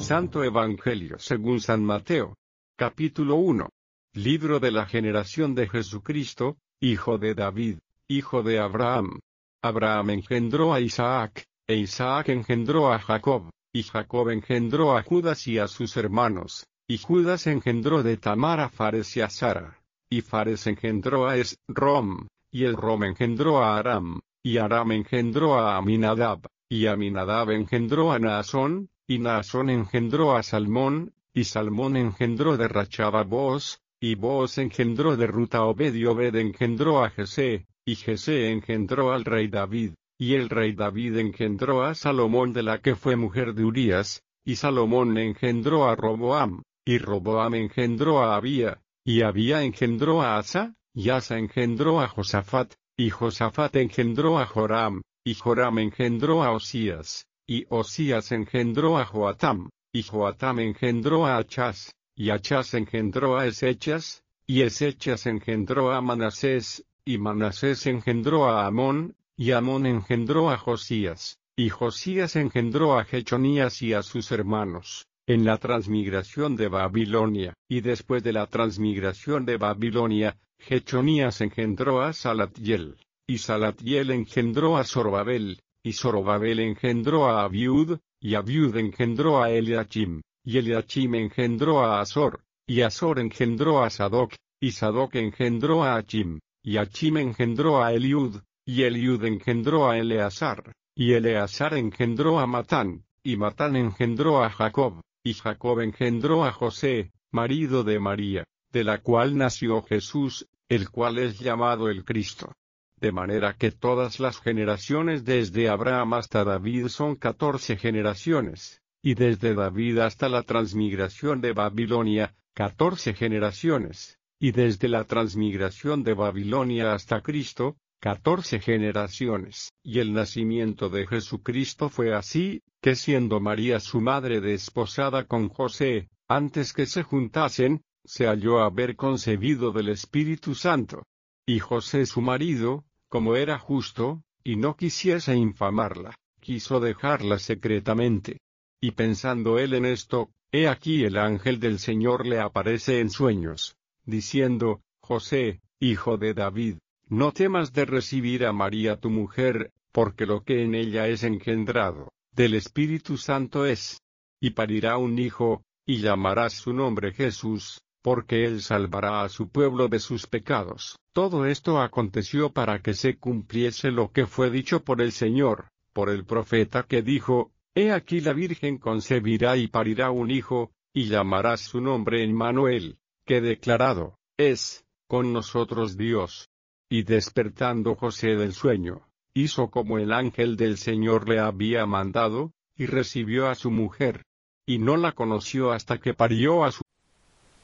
Santo Evangelio según San Mateo. Capítulo 1. Libro de la generación de Jesucristo, hijo de David, hijo de Abraham. Abraham engendró a Isaac, e Isaac engendró a Jacob, y Jacob engendró a Judas y a sus hermanos, y Judas engendró de Tamar a Fares y a Zara, y Fares engendró a Esrom, y Esrom engendró a Aram, y Aram engendró a Aminadab, y Aminadab engendró a Naasón, y Naasón engendró a Salmón, y Salmón engendró de Rachab a Booz, y Booz engendró de Rut a Obed, y Obed engendró a Jesé, y Jesé engendró al rey David, y el rey David engendró a Salomón de la que fue mujer de Urías, y Salomón engendró a Roboam, y Roboam engendró a Abía, y Abía engendró a Asa, y Asa engendró a Josafat, y Josafat engendró a Joram, y Joram engendró a Osías, y Osías engendró a Joatam, y Joatam engendró a Achaz, y Achaz engendró a Esechas, y Esechas engendró a Manasés, y Manasés engendró a Amón, y Amón engendró a Josías, y Josías engendró a Jechonías y a sus hermanos, en la transmigración de Babilonia. Y después de la transmigración de Babilonia, Jechonías engendró a Salatiel, y Salatiel engendró a Zorobabel, y Zorobabel engendró a Abiud, y Abiud engendró a Eliachim, y Eliachim engendró a Azor, y Azor engendró a Sadoc, y Sadoc engendró a Achim, y Achim engendró a Eliud, y Eliud engendró a Eleazar, y Eleazar engendró a Matán, y Matán engendró a Jacob, y Jacob engendró a José, marido de María, de la cual nació Jesús, el cual es llamado el Cristo. De manera que todas las generaciones desde Abraham hasta David son 14 generaciones, y desde David hasta la transmigración de Babilonia, 14 generaciones, y desde la transmigración de Babilonia hasta Cristo, 14 generaciones. Y el nacimiento de Jesucristo fue así, que siendo María su madre desposada con José, antes que se juntasen, se halló haber concebido del Espíritu Santo. Y José su marido, como era justo, y no quisiese infamarla, quiso dejarla secretamente. Y pensando él en esto, he aquí el ángel del Señor le aparece en sueños, diciendo: José, hijo de David, no temas de recibir a María tu mujer, porque lo que en ella es engendrado, del Espíritu Santo es. Y parirá un hijo, y llamarás su nombre Jesús, porque él salvará a su pueblo de sus pecados. Todo esto aconteció para que se cumpliese lo que fue dicho por el Señor, por el profeta que dijo: He aquí la Virgen concebirá y parirá un hijo, y llamarás su nombre Emmanuel, que declarado es, con nosotros Dios. Y despertando José del sueño, hizo como el ángel del Señor le había mandado, y recibió a su mujer. Y no la conoció hasta que parió a su